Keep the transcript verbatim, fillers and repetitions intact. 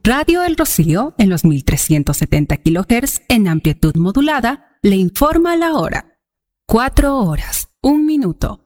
Radio El Rocío, en los mil trescientos setenta kilohertz en amplitud modulada, le informa la hora. Cuatro horas, un minuto.